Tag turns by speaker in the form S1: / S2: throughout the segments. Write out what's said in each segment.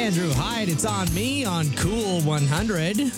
S1: Andrew Hyde, it's on me on Cool 100.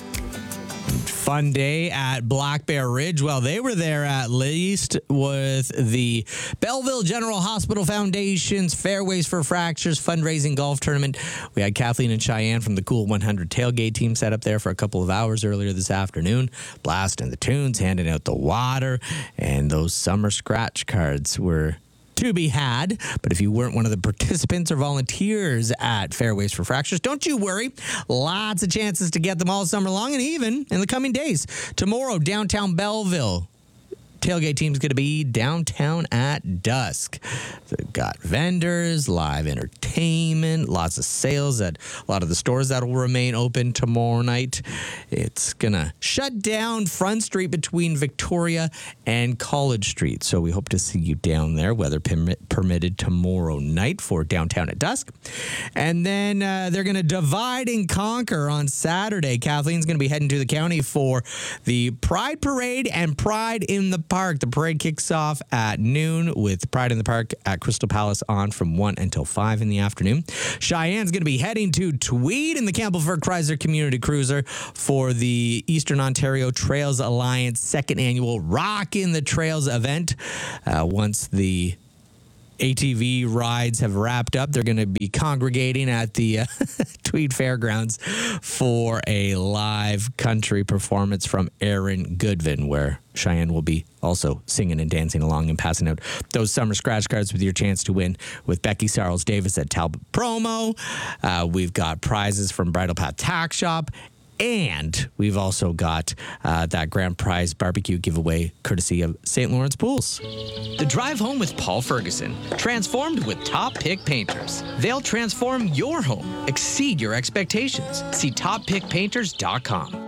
S1: Fun day at Black Bear Ridge. Well, they were there at least with the Belleville General Hospital Foundation's Fairways for Fractures fundraising golf tournament. We had Kathleen and Cheyenne from the Cool 100 tailgate team set up there for a couple of hours earlier this afternoon, blasting the tunes, handing out the water, and those summer scratch cards were to be had. But if you weren't one of the participants or volunteers at Fairways for Fractures, don't you worry. Lots of chances to get them all summer long and even in the coming days. Tomorrow, downtown Belleville. Tailgate team's going to be downtown at dusk. They've got vendors, live entertainment, lots of sales at a lot of the stores that will remain open tomorrow night. It's going to shut down Front Street between Victoria and College Street. So we hope to see you down there, weather permitted, tomorrow night for downtown at dusk. And then they're going to divide and conquer on Saturday. Kathleen's going to be heading to the county for the Pride Parade and Pride in the Park. The parade kicks off at noon with Pride in the Park at Crystal Palace on from 1 until 5 in the afternoon. Cheyenne's going to be heading to Tweed in the Campbellford Chrysler Community Cruiser for the Eastern Ontario Trails Alliance second annual Rock in the Trails event. Once the ATV rides have wrapped up, they're going to be congregating at the Tweed Fairgrounds for a live country performance from Aaron Goodvin, where Cheyenne will be also singing and dancing along and passing out those summer scratch cards with your chance to win with Becky Sarles Davis at Talbot Promo. We've got prizes from Bridle Path Tack Shop. And we've also got that grand prize barbecue giveaway courtesy of St. Lawrence Pools.
S2: The Drive Home with Paul Ferguson. Transformed with Top Pick Painters. They'll transform your home. Exceed your expectations. See toppickpainters.com.